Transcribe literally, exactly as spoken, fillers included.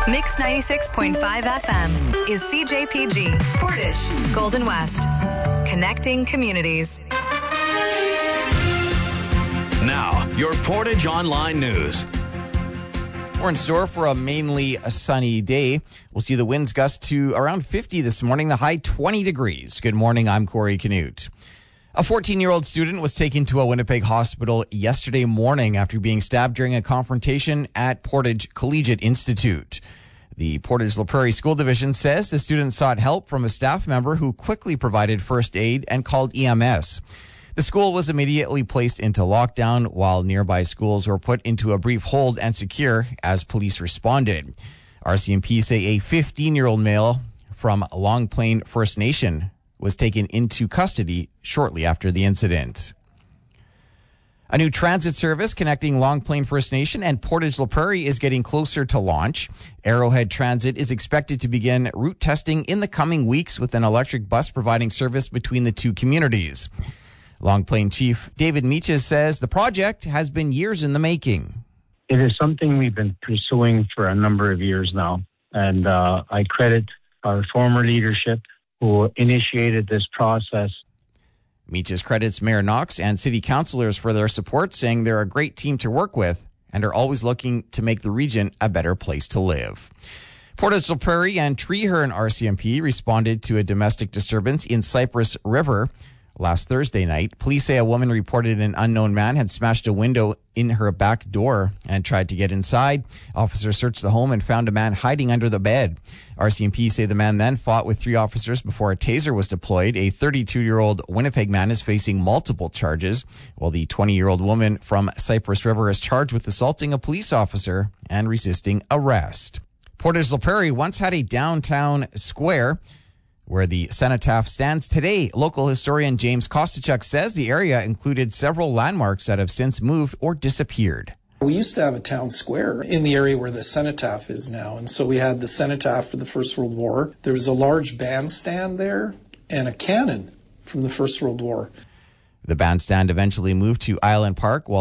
Mix ninety-six point five F M is C J P G, Portage, Golden West. Connecting communities. Now, your Portage Online News. We're in store for a mainly a sunny day. We'll see the winds gust to around fifty this morning, the high twenty degrees. Good morning, I'm Corey Canute. A fourteen-year-old student was taken to a Winnipeg hospital yesterday morning after being stabbed during a confrontation at Portage Collegiate Institute. The Portage La Prairie School Division says the student sought help from a staff member who quickly provided first aid and called E M S. The school was immediately placed into lockdown while nearby schools were put into a brief hold and secure as police responded. R C M P say a fifteen-year-old male from Long Plain First Nation was taken into custody shortly after the incident. A new transit service connecting Long Plain First Nation and Portage La Prairie is getting closer to launch. Arrowhead Transit is expected to begin route testing in the coming weeks with an electric bus providing service between the two communities. Long Plain Chief David Meaches says the project has been years in the making. It is something we've been pursuing for a number of years now, and uh, I credit our former leadership who initiated this process. Meaches credits Mayor Knox and city councillors for their support, saying they're a great team to work with and are always looking to make the region a better place to live. Portage La Prairie and Treeherne R C M P responded to a domestic disturbance in Cypress River last Thursday night. Police say a woman reported an unknown man had smashed a window in her back door and tried to get inside. Officers searched the home and found a man hiding under the bed. R C M P say the man then fought with three officers before a taser was deployed. A thirty-two-year-old Winnipeg man is facing multiple charges, while the twenty-year-old woman from Cypress River is charged with assaulting a police officer and resisting arrest. Portage La Prairie once had a downtown square where the cenotaph stands today. Local historian James Kostachuk says the area included several landmarks that have since moved or disappeared. We used to have a town square in the area where the cenotaph is now, and so we had the cenotaph for the First World War. There was a large bandstand there and a cannon from the First World War. The bandstand eventually moved to Island Park, while